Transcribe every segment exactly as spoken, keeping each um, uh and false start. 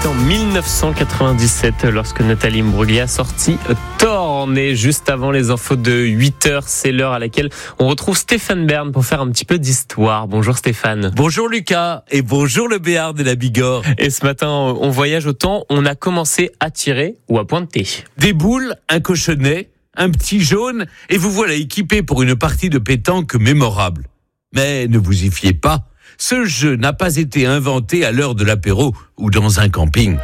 C'était en dix-neuf cent quatre-vingt-dix-sept lorsque Nathalie Imbruglia a sorti Thorn. Et juste avant les infos de huit heures, c'est l'heure à laquelle on retrouve Stéphane Bern pour faire un petit peu d'histoire. Bonjour Stéphane. Bonjour Lucas et bonjour le Béarn de la Bigorre. Et ce matin, on voyage au temps, on a commencé à tirer ou à pointer. Des boules, un cochonnet, un petit jaune et vous voilà équipé pour une partie de pétanque mémorable. Mais ne vous y fiez pas. Ce jeu n'a pas été inventé à l'heure de l'apéro ou dans un camping.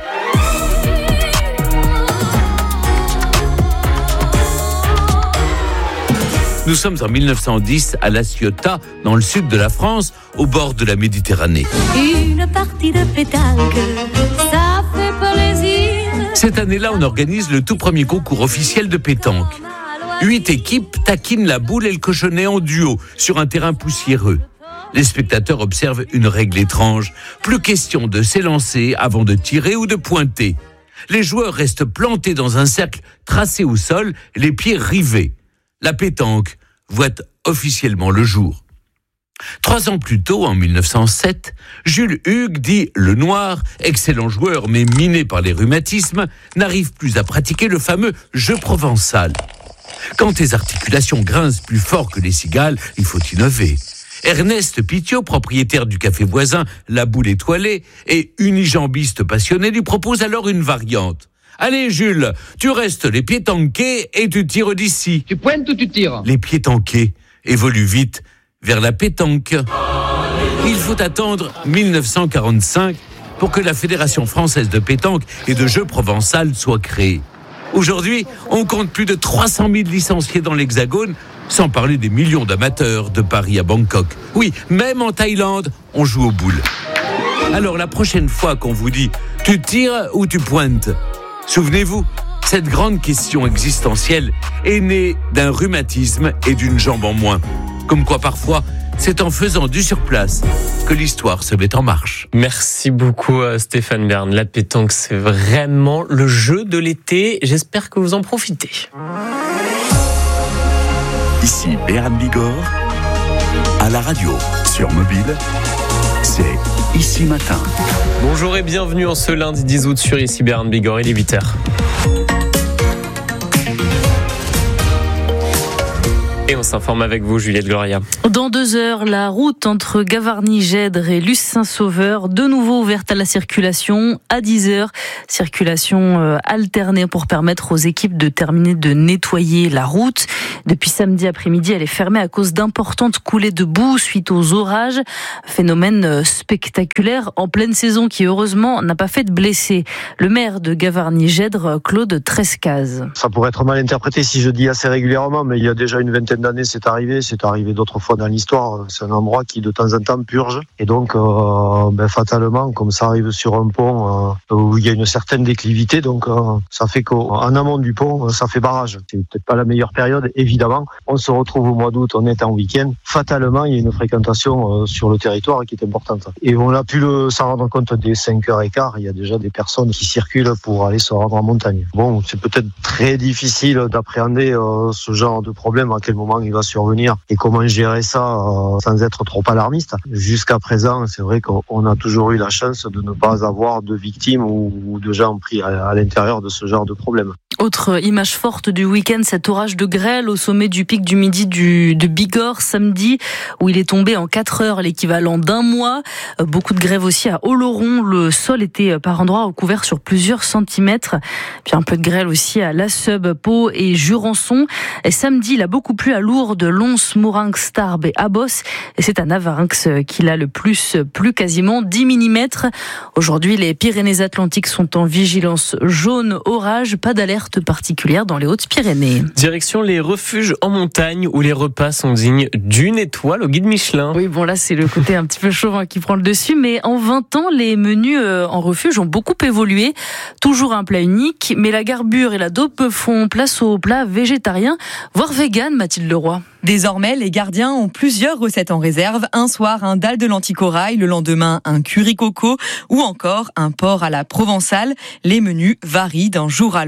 Nous sommes en dix-neuf cent dix à La Ciotat, dans le sud de la France, au bord de la Méditerranée. Une partie de pétanque, ça fait plaisir. Cette année-là, on organise le tout premier concours officiel de pétanque. Huit équipes taquinent la boule et le cochonnet en duo sur un terrain poussiéreux. Les spectateurs observent une règle étrange. Plus question de s'élancer avant de tirer ou de pointer. Les joueurs restent plantés dans un cercle tracé au sol, les pieds rivés. La pétanque voit officiellement le jour. Trois ans plus tôt, en dix-neuf cent sept, Jules Hugues, dit Le Noir, excellent joueur mais miné par les rhumatismes, n'arrive plus à pratiquer le fameux jeu provençal. Quand tes articulations grincent plus fort que les cigales, il faut innover. Ernest Pitiot, propriétaire du café voisin La Boule Étoilée et unijambiste passionné, lui propose alors une variante. Allez Jules, tu restes les pieds tankés et tu tires d'ici. Tu pointes ou tu tires ? Les pieds tankés évoluent vite vers la pétanque. Il faut attendre dix-neuf cent quarante-cinq pour que la Fédération française de pétanque et de jeux provençal soit créée. Aujourd'hui, on compte plus de trois cent mille licenciés dans l'Hexagone, sans parler des millions d'amateurs de Paris à Bangkok. Oui, même en Thaïlande, on joue aux boules. Alors la prochaine fois qu'on vous dit « tu tires ou tu pointes ?» Souvenez-vous, cette grande question existentielle est née d'un rhumatisme et d'une jambe en moins. Comme quoi parfois, c'est en faisant du surplace que l'histoire se met en marche. Merci beaucoup Stéphane Bern. La pétanque, c'est vraiment le jeu de l'été. J'espère que vous en profitez. Ici Béarn Bigorre, à la radio, sur mobile, c'est Ici Matin. Bonjour et bienvenue en ce lundi dix août sur Ici Béarn Bigorre, il est huit heures. Et on s'informe avec vous, Juliette Gloria. Dans deux heures, la route entre Gavarnie-Gèdre et Luce-Saint-Sauveur, de nouveau ouverte à la circulation. À dix heures, circulation alternée pour permettre aux équipes de terminer de nettoyer la route. Depuis samedi après-midi, elle est fermée à cause d'importantes coulées de boue suite aux orages. Phénomène spectaculaire en pleine saison qui, heureusement, n'a pas fait de blessés. Le maire de Gavarnie-Gèdre, Claude Trescaz. Ça pourrait être mal interprété si je dis assez régulièrement, mais il y a déjà une vingtaine d'années, c'est arrivé. C'est arrivé d'autres fois dans l'histoire. C'est un endroit qui, de temps en temps, purge. Et donc, euh, ben, fatalement, comme ça arrive sur un pont euh, où il y a une certaine déclivité, donc euh, ça fait qu'en amont du pont, ça fait barrage. C'est peut-être pas la meilleure période, évidemment. On se retrouve au mois d'août, on est en week-end. Fatalement, il y a une fréquentation euh, sur le territoire qui est importante. Et on a pu le, s'en rendre compte dès cinq heures quinze. Il y a déjà des personnes qui circulent pour aller se rendre en montagne. Bon, c'est peut-être très difficile d'appréhender euh, ce genre de problème, à quel moment il va survenir et comment gérer ça euh, sans être trop alarmiste. Jusqu'à présent, c'est vrai qu'on a toujours eu la chance de ne pas avoir de victimes ou, ou de gens pris à, à l'intérieur de ce genre de problème. Autre image forte du week-end, cet orage de grêle au sommet du pic du Midi du, de Bigorre samedi, où il est tombé en quatre heures, l'équivalent d'un mois. Beaucoup de grève aussi à Oloron. Le sol était par endroits recouvert sur plusieurs centimètres. Puis un peu de grêle aussi à La Seube, Pau et Jurançon. Et samedi, il a beaucoup plu à Lourdes, Lons, Mourinx, Tarbes et Abos. Et c'est à Navarinx qu'il a le plus plu, quasiment dix millimètres. Aujourd'hui, les Pyrénées-Atlantiques sont en vigilance jaune orage. Pas d'alerte particulière dans les Hautes-Pyrénées. Direction les refuges en montagne où les repas sont dignes d'une étoile au guide Michelin. Oui, bon là c'est le côté un petit peu chauvin qui prend le dessus, mais en vingt ans, les menus en refuge ont beaucoup évolué. Toujours un plat unique, mais la garbure et la dope font place aux plats végétariens, voire vegan, Mathilde Leroy. Désormais, les gardiens ont plusieurs recettes en réserve. Un soir, un dalle de lentilles corail, le lendemain, un curry coco ou encore un porc à la provençale. Les menus varient d'un jour à l'autre.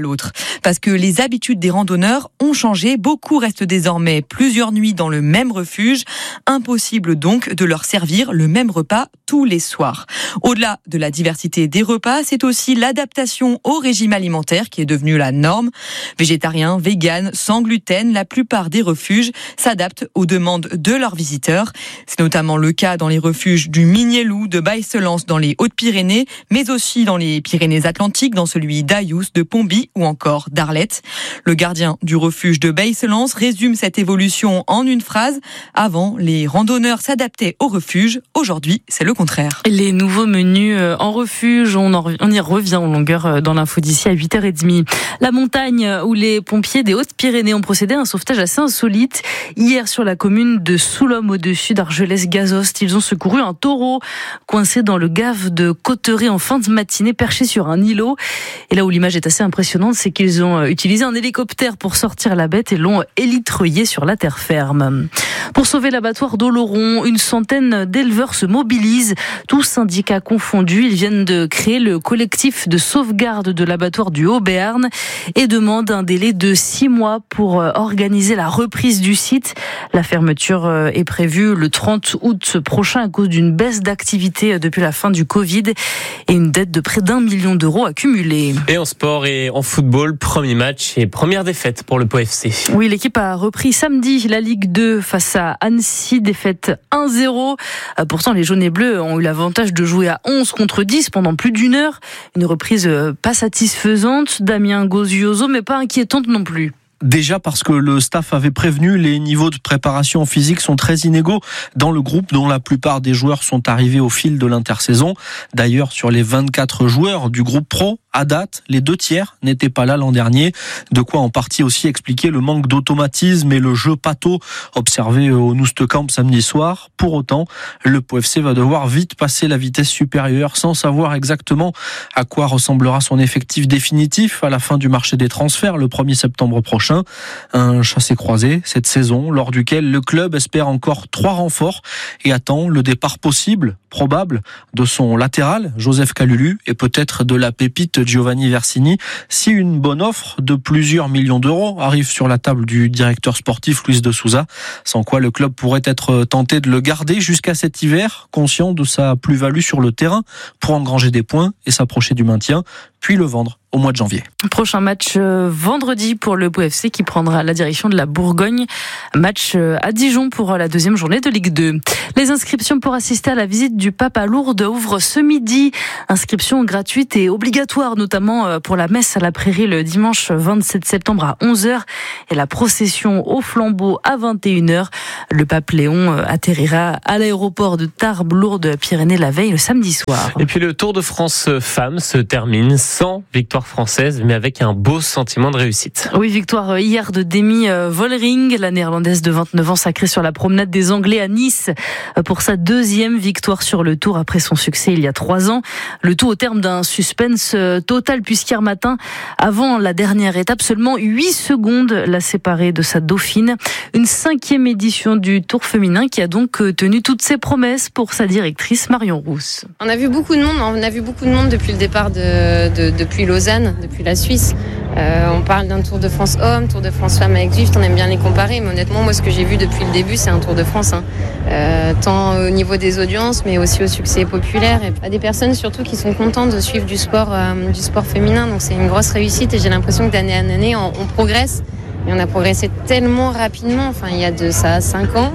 parce que les habitudes des randonneurs ont changé. Beaucoup restent désormais plusieurs nuits dans le même refuge. Impossible donc de leur servir le même repas tous les soirs. Au-delà de la diversité des repas, c'est aussi l'adaptation au régime alimentaire qui est devenue la norme. Végétarien, vegan, sans gluten, la plupart des refuges s'adaptent aux demandes de leurs visiteurs. C'est notamment le cas dans les refuges du Mignelou, de Bailleselance dans les Hautes-Pyrénées, mais aussi dans les Pyrénées-Atlantiques, dans celui d'Ayous, de Pomby ou encore d'Arlette. Le gardien du refuge de Bailleselance résume cette évolution en une phrase. Avant, les randonneurs s'adaptaient au refuge. Aujourd'hui, c'est le contraire. Les nouveaux menus en refuge, on, en, on y revient en longueur dans l'info d'ici à huit heures trente. La montagne où les pompiers des Hautes-Pyrénées ont procédé à un sauvetage assez insolite. Hier, sur la commune de Soulhomme, au-dessus d'Argelès-Gazost, ils ont secouru un taureau coincé dans le gave de Cotteret en fin de matinée, perché sur un îlot. Et là où l'image est assez impressionnante, c'est qu'ils ont utilisé un hélicoptère pour sortir la bête et l'ont élitreillé sur la terre ferme. Pour sauver l'abattoir d'Oloron, une centaine d'éleveurs se mobilisent, tous syndicats confondus. Ils viennent de créer le collectif de sauvegarde de l'abattoir du Haut-Béarn et demandent un délai de six mois pour organiser la reprise du site. La fermeture est prévue le trente août prochain à cause d'une baisse d'activité depuis la fin du Covid et une dette de près d'un million d'euros accumulée. Et en sport et en football, premier match et première défaite pour le Pau F C. Oui, l'équipe a repris samedi la Ligue deux face à Annecy, défaite un zéro. Pourtant, les jaunes et bleus ont eu l'avantage de jouer à onze contre dix pendant plus d'une heure. Une reprise pas satisfaisante, Damien Gozioso, mais pas inquiétante non plus. Déjà parce que le staff avait prévenu, les niveaux de préparation physique sont très inégaux dans le groupe dont la plupart des joueurs sont arrivés au fil de l'intersaison. D'ailleurs, sur les vingt-quatre joueurs du groupe pro, à date, les deux tiers n'étaient pas là l'an dernier. De quoi en partie aussi expliquer le manque d'automatisme et le jeu pâteau observé au Noustecamp samedi soir. Pour autant, le Pau F C va devoir vite passer la vitesse supérieure sans savoir exactement à quoi ressemblera son effectif définitif à la fin du marché des transferts le premier septembre prochain. Un chassé-croisé cette saison lors duquel le club espère encore trois renforts et attend le départ possible, probable, de son latéral, Joseph Kalulu, et peut-être de la pépite Giovanni Versini, si une bonne offre de plusieurs millions d'euros arrive sur la table du directeur sportif Luis de Souza, sans quoi le club pourrait être tenté de le garder jusqu'à cet hiver, conscient de sa plus-value sur le terrain, pour engranger des points et s'approcher du maintien, puis le vendre au mois de janvier. Prochain match euh, vendredi pour le Pau F C qui prendra la direction de la Bourgogne. Match euh, à Dijon pour la deuxième journée de Ligue deux. Les inscriptions pour assister à la visite du pape à Lourdes ouvrent ce midi. Inscription gratuite et obligatoire, notamment pour la messe à la Prairie le dimanche vingt-sept septembre à onze heures et la procession au flambeau à vingt et une heures. Le pape Léon atterrira à l'aéroport de Tarbes, Lourdes, Pyrénées la veille le samedi soir. Et puis le Tour de France Femmes se termine sans victoire française, mais avec un beau sentiment de réussite. Oui, victoire hier de Demi Vollering, la néerlandaise de vingt-neuf ans sacrée sur la promenade des Anglais à Nice pour sa deuxième victoire sur le Tour après son succès il y a trois ans. Le tout au terme d'un suspense total puisqu'hier matin, avant la dernière étape, seulement huit secondes la séparait de sa dauphine. Une cinquième édition du Tour féminin qui a donc tenu toutes ses promesses pour sa directrice Marion Rousse. On a vu beaucoup de monde, on a vu beaucoup de monde depuis le départ de, de depuis Lausanne, depuis la Suisse. Euh, on parle d'un Tour de France homme, Tour de France femme avec Zwift, on aime bien les comparer, mais honnêtement, moi, ce que j'ai vu depuis le début, c'est un Tour de France. Hein. Euh, tant au niveau des audiences, mais aussi au succès populaire. Et à des personnes surtout qui sont contentes de suivre du sport, euh, du sport féminin. Donc c'est une grosse réussite et j'ai l'impression que d'année en année, on, on progresse. Et on a progressé tellement rapidement. Enfin, il y a de ça cinq ans.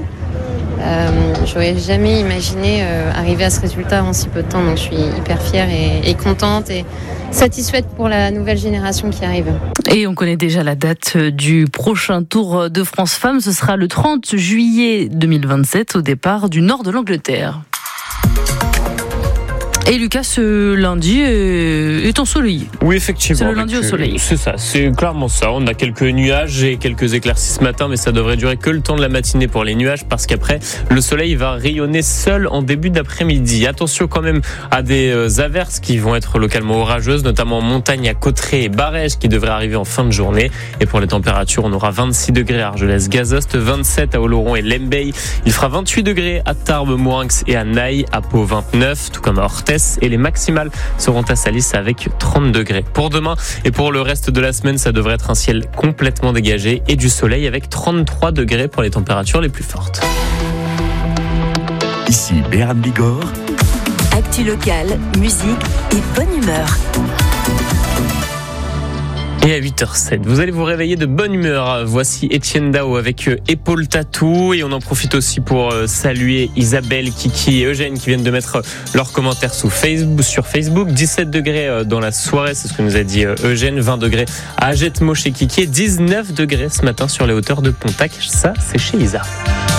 Euh, j'aurais jamais imaginé euh, arriver à ce résultat en si peu de temps, donc je suis hyper fière et, et contente et satisfaite pour la nouvelle génération qui arrive. Et on connaît déjà la date du prochain Tour de France Femmes, ce sera le trente juillet deux mille vingt-sept au départ du nord de l'Angleterre. Et Lucas, ce lundi est ensoleillé. Oui, effectivement. C'est le lundi au soleil. C'est ça, c'est clairement ça. On a quelques nuages et quelques éclaircies ce matin, mais ça devrait durer que le temps de la matinée pour les nuages, parce qu'après, le soleil va rayonner seul en début d'après-midi. Attention quand même à des averses qui vont être localement orageuses, notamment en montagne à Cotteret et Barèges, qui devraient arriver en fin de journée. Et pour les températures, on aura vingt-six degrés à Argelès-Gazost, vingt-sept à Oloron et Lembeil. Il fera vingt-huit degrés à Tarbes, Moinx et à Naï, à Pau vingt-neuf, tout comme à Orthez. Metz et les maximales seront à Salis avec trente degrés. Pour demain et pour le reste de la semaine, ça devrait être un ciel complètement dégagé et du soleil avec trente-trois degrés pour les températures les plus fortes. Ici Béarn Bigorre. Actu locale, musique et bonne humeur. Et à huit heures sept, vous allez vous réveiller de bonne humeur. Voici Etienne Dao avec Épaule Tatou. Et on en profite aussi pour saluer Isabelle, Kiki et Eugène qui viennent de mettre leurs commentaires sur Facebook. Sur Facebook. dix-sept degrés dans la soirée, c'est ce que nous a dit Eugène. vingt degrés à Jetmo chez Kiki. Et dix-neuf degrés ce matin sur les hauteurs de Pontac. Ça, c'est chez Isa.